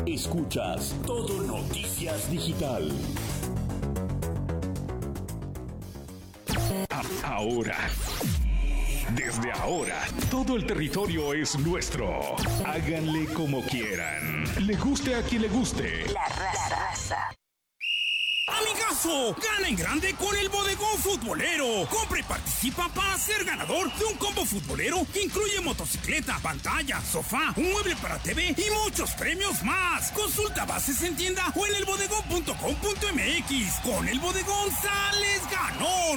Escuchas Todo Noticias Digital. Ahora, desde ahora, todo el territorio es nuestro. Háganle como quieran. Le guste a quien le guste. La raza. ¡Amigazo! ¡Gana en grande con el Bodegón Futbolero! Compra y participa para ser ganador de un combo futbolero que incluye motocicleta, pantalla, sofá, un mueble para TV y muchos premios más. Consulta bases en tienda o en elbodegón.com.mx. Con el Bodegón sales ganón.